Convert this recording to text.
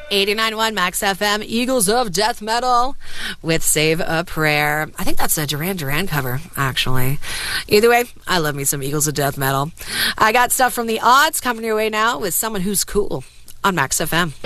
89.1 Max FM, Eagles of Death Metal with Save a Prayer. I think that's a Duran Duran cover, actually. Either way, I love me some Eagles of Death Metal. I got stuff from the odds coming your way now with Someone Who's Cool on Max FM.